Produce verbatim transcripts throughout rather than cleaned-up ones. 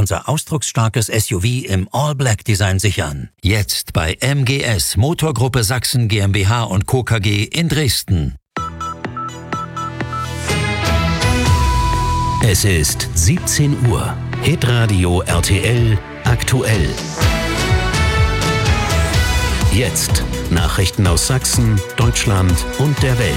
unser ausdrucksstarkes S U V im All-Black-Design sichern. Jetzt bei M G S Motorgruppe Sachsen GmbH und Co. K G in Dresden. Es ist siebzehn Uhr. Hitradio R T L aktuell. Jetzt Nachrichten aus Sachsen, Deutschland und der Welt.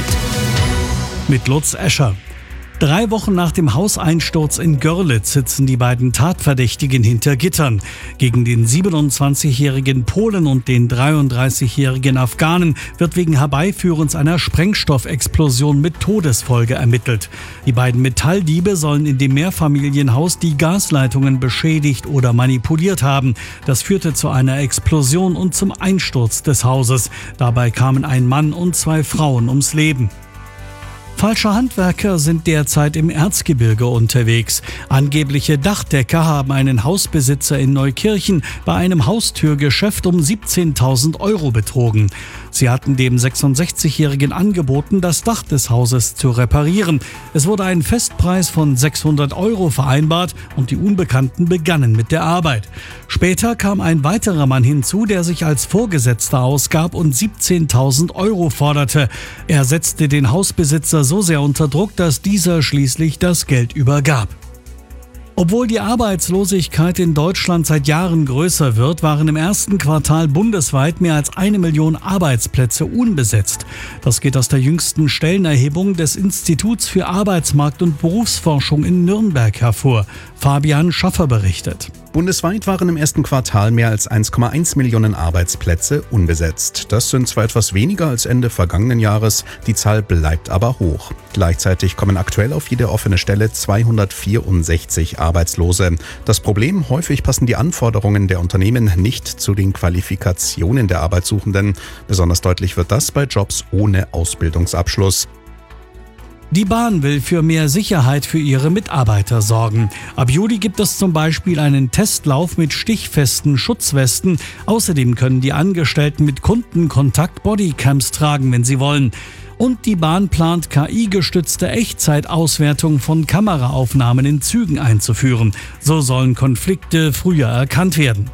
Mit Lutz Escher. Drei Wochen nach dem Hauseinsturz in Görlitz sitzen die beiden Tatverdächtigen hinter Gittern. Gegen den siebenundzwanzigjährigen Polen und den dreiunddreißigjährigen Afghanen wird wegen Herbeiführens einer Sprengstoffexplosion mit Todesfolge ermittelt. Die beiden Metalldiebe sollen in dem Mehrfamilienhaus die Gasleitungen beschädigt oder manipuliert haben. Das führte zu einer Explosion und zum Einsturz des Hauses. Dabei kamen ein Mann und zwei Frauen ums Leben. Falsche Handwerker sind derzeit im Erzgebirge unterwegs. Angebliche Dachdecker haben einen Hausbesitzer in Neukirchen bei einem Haustürgeschäft um siebzehntausend Euro betrogen. Sie hatten dem sechsundsechzigjährigen angeboten, das Dach des Hauses zu reparieren. Es wurde ein Festpreis von sechshundert Euro vereinbart und die Unbekannten begannen mit der Arbeit. Später kam ein weiterer Mann hinzu, der sich als Vorgesetzter ausgab und siebzehntausend Euro forderte. Er setzte den Hausbesitzer so sehr unter Druck, dass dieser schließlich das Geld übergab. Obwohl die Arbeitslosigkeit in Deutschland seit Jahren größer wird, waren im ersten Quartal bundesweit mehr als eine Million Arbeitsplätze unbesetzt. Das geht aus der jüngsten Stellenerhebung des Instituts für Arbeitsmarkt- und Berufsforschung in Nürnberg hervor. Fabian Schaffer berichtet. Bundesweit waren im ersten Quartal mehr als eins Komma eins Millionen Arbeitsplätze unbesetzt. Das sind zwar etwas weniger als Ende vergangenen Jahres, die Zahl bleibt aber hoch. Gleichzeitig kommen aktuell auf jede offene Stelle zweihundertvierundsechzig Arbeitslose. Das Problem: häufig passen die Anforderungen der Unternehmen nicht zu den Qualifikationen der Arbeitssuchenden. Besonders deutlich wird das bei Jobs ohne Ausbildungsabschluss. Die Bahn will für mehr Sicherheit für ihre Mitarbeiter sorgen. Ab Juli gibt es zum Beispiel einen Testlauf mit stichfesten Schutzwesten. Außerdem können die Angestellten mit Kundenkontakt Bodycams tragen, wenn sie wollen. Und die Bahn plant, K I-gestützte Echtzeitauswertung von Kameraaufnahmen in Zügen einzuführen. So sollen Konflikte früher erkannt werden.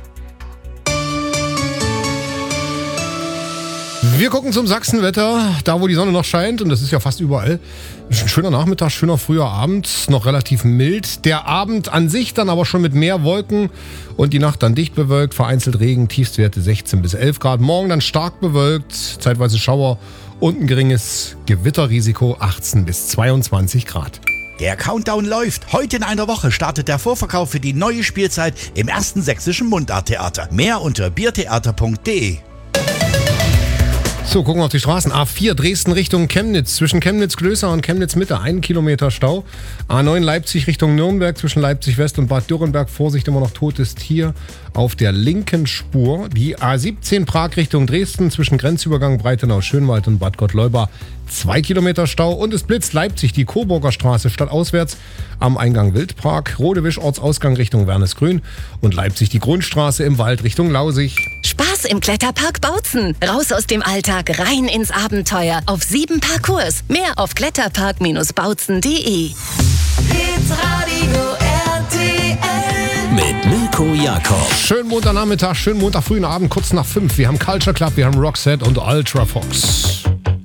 Wir gucken zum Sachsenwetter, da wo die Sonne noch scheint, und das ist ja fast überall. Ein schöner Nachmittag, schöner früher Abend, noch relativ mild. Der Abend an sich dann aber schon mit mehr Wolken und die Nacht dann dicht bewölkt, vereinzelt Regen, Tiefstwerte sechzehn bis elf Grad. Morgen dann stark bewölkt, zeitweise Schauer und ein geringes Gewitterrisiko, achtzehn bis zweiundzwanzig Grad. Der Countdown läuft. Heute in einer Woche startet der Vorverkauf für die neue Spielzeit im ersten sächsischen Mundarttheater. Mehr unter biertheater punkt de. So, gucken wir auf die Straßen. A vier Dresden Richtung Chemnitz. Zwischen Chemnitz-Glößer und Chemnitz-Mitte ein Kilometer Stau. A neun Leipzig Richtung Nürnberg. Zwischen Leipzig-West und Bad Dürrenberg. Vorsicht, immer noch totes Tier auf der linken Spur. Die A siebzehn Prag Richtung Dresden. Zwischen Grenzübergang Breitenau-Schönwald und Bad Gottleuba. Zwei Kilometer Stau. Und es blitzt Leipzig die Coburger Straße stadtauswärts am Eingang Wildpark. Rodewisch Ortsausgang Richtung Wernesgrün. Und Leipzig die Grundstraße im Wald Richtung Lausig. Spaß im Kletterpark Bautzen. Raus aus dem Alltag, rein ins Abenteuer. Auf sieben Parcours. Mehr auf kletterpark Bindestrich bautzen punkt de. Hitradio R T L Mit Mirko Jakob. Schönen Montagnachmittag, schönen Montag frühen Abend, kurz nach fünf. Wir haben Culture Club, wir haben Roxette und Ultra Fox.